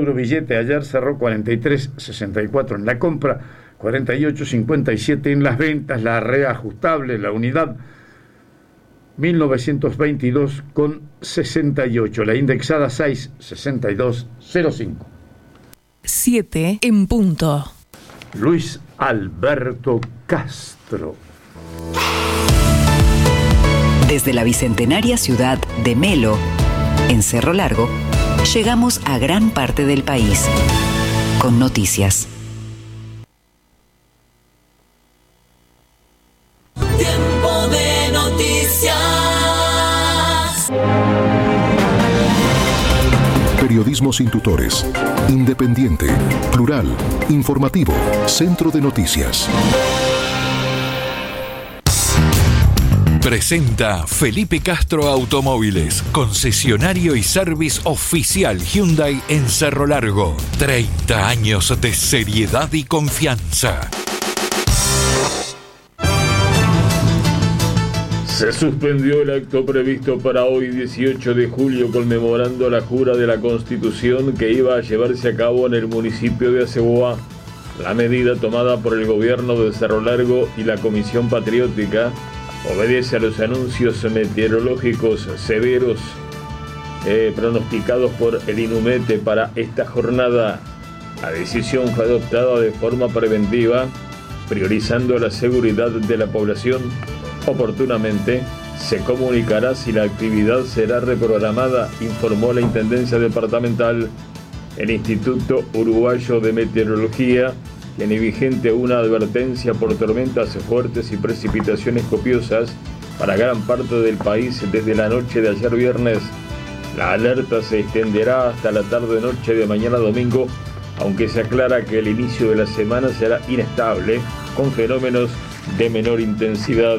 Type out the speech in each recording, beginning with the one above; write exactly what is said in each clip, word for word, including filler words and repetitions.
Eurobillete ayer cerró cuarenta y tres sesenta y cuatro en la compra, cuarenta y ocho cincuenta y siete en las ventas. La reajustable, la unidad, mil novecientos veintidós con sesenta y ocho. La indexada seis sesenta y dos cero cinco. siete en punto. Luis Alberto Castro. Desde la bicentenaria ciudad de Melo, en Cerro Largo, llegamos a gran parte del país con noticias. Tiempo de noticias. Periodismo sin tutores, independiente, plural, informativo, Centro de Noticias. Presenta Felipe Castro Automóviles, concesionario y service oficial Hyundai en Cerro Largo. treinta años de seriedad y confianza. Se suspendió el acto previsto para hoy, dieciocho de julio, conmemorando la jura de la Constitución que iba a llevarse a cabo en el municipio de Aceboá. La medida tomada por el gobierno de Cerro Largo y la Comisión Patriótica obedece a los anuncios meteorológicos severos eh, pronosticados por el INUMETE para esta jornada. La decisión fue adoptada de forma preventiva, priorizando la seguridad de la población. Oportunamente se comunicará si la actividad será reprogramada, informó la Intendencia Departamental. El Instituto Uruguayo de Meteorología tiene vigente una advertencia por tormentas fuertes y precipitaciones copiosas para gran parte del país desde la noche de ayer viernes. La alerta se extenderá hasta la tarde-noche de mañana domingo, aunque se aclara que el inicio de la semana será inestable, con fenómenos de menor intensidad.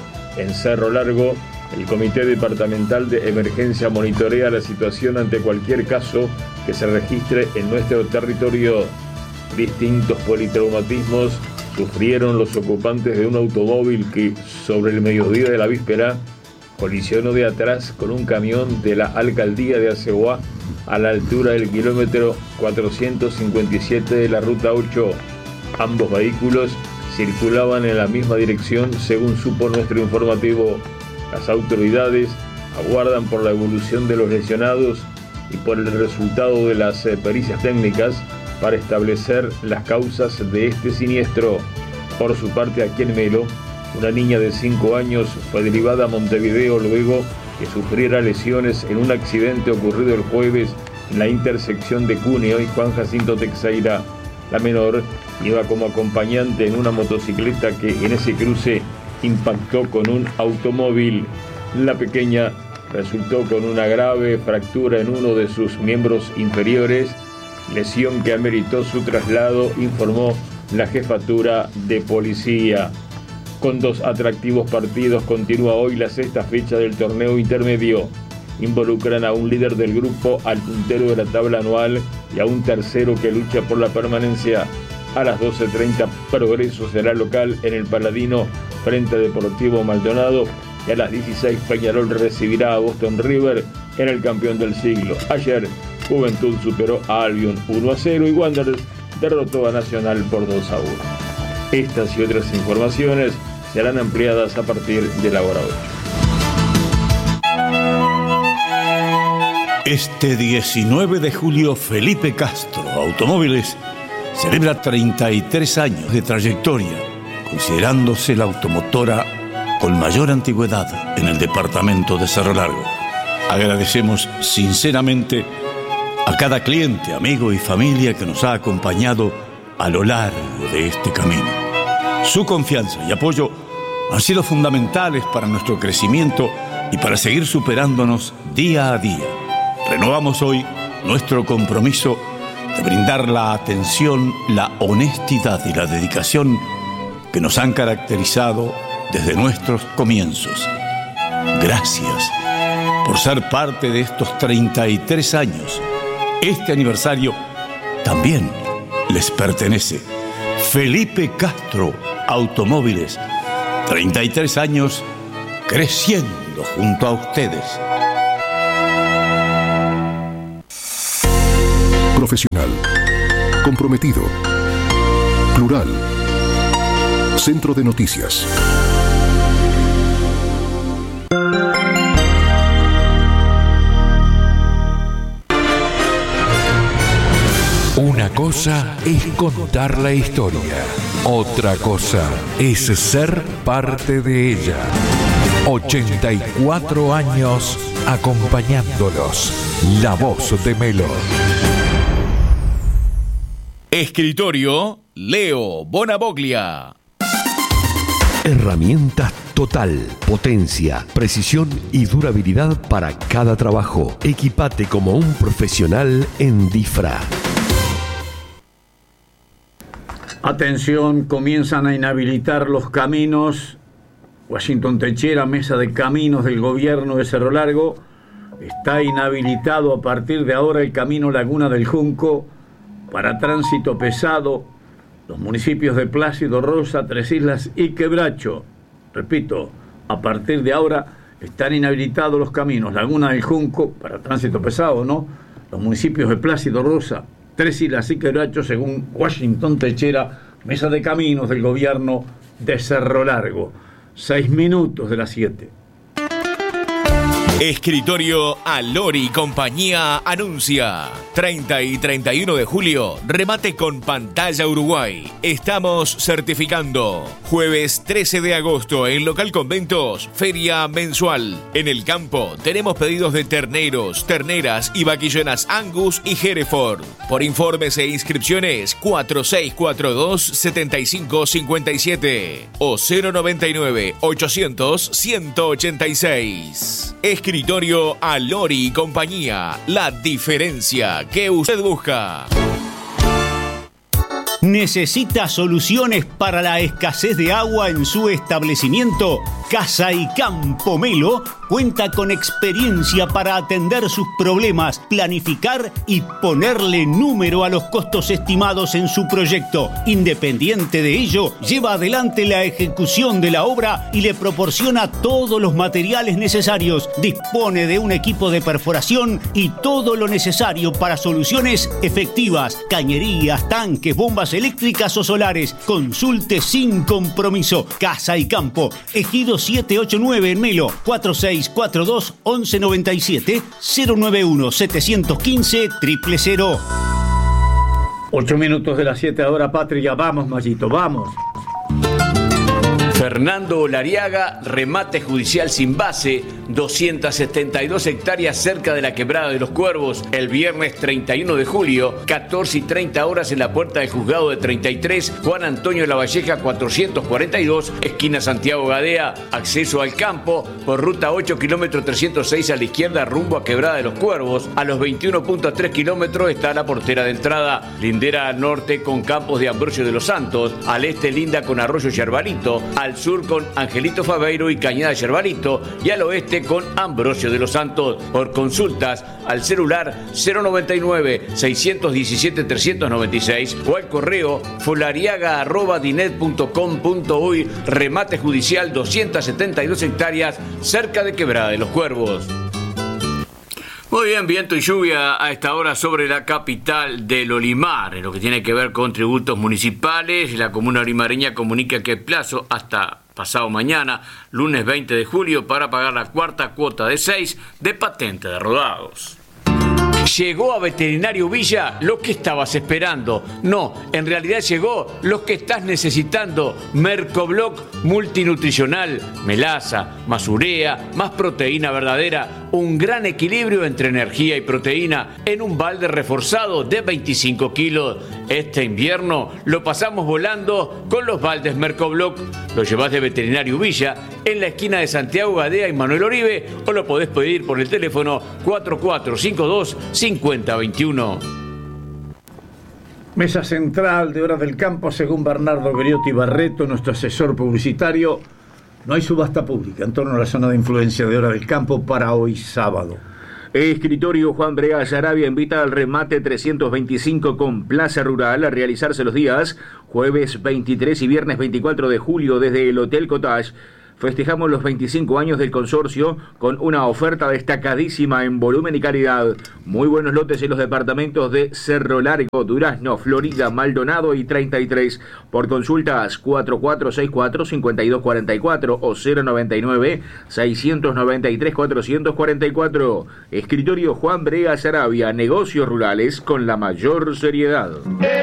En Cerro Largo, el Comité Departamental de Emergencia monitorea la situación ante cualquier caso que se registre en nuestro territorio. Distintos politraumatismos sufrieron los ocupantes de un automóvil que, sobre el mediodía de la víspera, colisionó de atrás con un camión de la alcaldía de Aceboá a la altura del kilómetro cuatrocientos cincuenta y siete de la ruta ocho. Ambos vehículos circulaban en la misma dirección, según supo nuestro informativo. Las autoridades aguardan por la evolución de los lesionados y por el resultado de las eh, pericias técnicas para establecer las causas de este siniestro. Por su parte, aquí en Melo, una niña de cinco años fue derivada a Montevideo luego que sufriera lesiones en un accidente ocurrido el jueves en la intersección de Cuneo y Juan Jacinto Teixeira. La menor iba como acompañante en una motocicleta que en ese cruce impactó con un automóvil. La pequeña resultó con una grave fractura en uno de sus miembros inferiores, lesión que ameritó su traslado, informó la jefatura de policía. Con dos atractivos partidos continúa hoy la sexta fecha del torneo intermedio. Involucran a un líder del grupo, al puntero de la tabla anual y a un tercero que lucha por la permanencia. A las doce treinta, Progreso será local en el Paladino frente a Deportivo Maldonado, y a las dieciséis Peñarol recibirá a Boston River en el campeón del siglo. Ayer, Juventud superó a Albion uno a cero y Wanderers derrotó a Nacional por dos a uno. Estas y otras informaciones serán ampliadas a partir de la hora ocho. Este diecinueve de julio, Felipe Castro Automóviles celebra treinta y tres años de trayectoria, considerándose la automotora con mayor antigüedad en el departamento de Cerro Largo. Agradecemos sinceramente a cada cliente, amigo y familia que nos ha acompañado a lo largo de este camino. Su confianza y apoyo han sido fundamentales para nuestro crecimiento y para seguir superándonos día a día. Renovamos hoy nuestro compromiso de brindar la atención, la honestidad y la dedicación que nos han caracterizado desde nuestros comienzos. Gracias por ser parte de estos treinta y tres años. Este aniversario también les pertenece. Felipe Castro Automóviles, treinta y tres años creciendo junto a ustedes. Profesional. comprometido. Plural. Centro de Noticias. Una cosa es contar la historia, otra cosa es ser parte de ella. ochenta y cuatro años acompañándolos. La voz de Melo. Escritorio Leo Bonavoglia. Herramientas Total, potencia, precisión y durabilidad para cada trabajo. Equipate como un profesional en Difra. Atención, comienzan a inhabilitar los caminos. Washington Techera, mesa de caminos del gobierno de Cerro Largo. Está inhabilitado a partir de ahora el camino Laguna del Junco para tránsito pesado. Los municipios de Plácido, Rosa, Tres Islas y Quebracho. Repito, a partir de ahora están inhabilitados los caminos Laguna del Junco para tránsito pesado, ¿no? Los municipios de Plácido, Rosa, Tres Islas y Quebracho, según Washington Techera, mesa de caminos del gobierno de Cerro Largo. Seis minutos de las siete. Escritorio Alori Compañía anuncia. treinta y treinta y uno de julio, remate con pantalla Uruguay. Estamos certificando. Jueves trece de agosto en Local Conventos, feria mensual. En el campo tenemos pedidos de terneros, terneras y vaquillonas Angus y Hereford. Por informes e inscripciones cuatro seis cuatro dos, siete cinco cinco siete o cero noventa y nueve, ochocientos, ciento ochenta y seis. Escritorio Alori y Compañía, la diferencia que usted busca. ¿Necesita soluciones para la escasez de agua en su establecimiento? Casa y Campo Melo cuenta con experiencia para atender sus problemas, planificar y ponerle número a los costos estimados en su proyecto. Independiente de ello, lleva adelante la ejecución de la obra y le proporciona todos los materiales necesarios. Dispone de un equipo de perforación y todo lo necesario para soluciones efectivas, cañerías, tanques, bombas eléctricas o solares. Consulte sin compromiso. Casa y Campo, Ejido siete ocho nueve en Melo, cuatro seis cuatro dos, once noventa y siete, cero nueve uno, setecientos quince, cero cero cero. Ocho minutos de las siete ahora, Patria. Vamos, Mayito, vamos. Fernando Lariaga, remate judicial sin base, doscientas setenta y dos hectáreas cerca de la Quebrada de los Cuervos, el viernes treinta y uno de julio, catorce y treinta horas en la puerta del juzgado de treinta y tres, Juan Antonio Lavalleja cuatrocientos cuarenta y dos, esquina Santiago Gadea, acceso al campo, por ruta ocho, kilómetro trescientos seis a la izquierda rumbo a Quebrada de los Cuervos, a los veintiuno punto tres kilómetros está la portera de entrada, lindera al norte con Campos de Ambrosio de los Santos, al este linda con Arroyo Yerbalito, al sur con Angelito Fabeiro y Cañada Yerbalito y al oeste con Ambrosio de los Santos. Por consultas al celular cero noventa y nueve, seiscientos diecisiete, trescientos noventa y seis o al correo folariaga arroba dinet punto com punto uy. Remate judicial doscientas setenta y dos hectáreas cerca de Quebrada de los Cuervos. Muy bien, viento y lluvia a esta hora sobre la capital del Olimar, en lo que tiene que ver con tributos municipales. La comuna olimareña comunica que el plazo hasta pasado mañana, lunes veinte de julio, para pagar la cuarta cuota de seis de patente de rodados. Llegó a Veterinario Villa lo que estabas esperando. No, en realidad llegó lo que estás necesitando. Mercobloc multinutricional, melaza, más urea, más proteína verdadera. Un gran equilibrio entre energía y proteína en un balde reforzado de veinticinco kilos. Este invierno lo pasamos volando con los baldes Mercobloc. Lo llevas de Veterinario Villa en la esquina de Santiago Gadea y Manuel Oribe o lo podés pedir por el teléfono cuatro cuatro cinco dos, cinco cero dos uno. Mesa central de Hora del Campo, según Bernardo Griotti Barreto, nuestro asesor publicitario. No hay subasta pública en torno a la zona de influencia de Hora del Campo para hoy sábado. Escritorio Juan Bregas Arabia invita al remate trescientos veinticinco con Plaza Rural a realizarse los días jueves veintitrés y viernes veinticuatro de julio desde el Hotel Cottage. Festejamos los veinticinco años del consorcio con una oferta destacadísima en volumen y calidad. Muy buenos lotes en los departamentos de Cerro Largo, Durazno, Florida, Maldonado y treinta y tres. Por consultas cuatro cuatro seis cuatro, cinco dos cuatro cuatro o cero nueve nueve, seis nueve tres, cuatro cuatro cuatro. Escritorio Juan Brega Sarabia, negocios rurales con la mayor seriedad.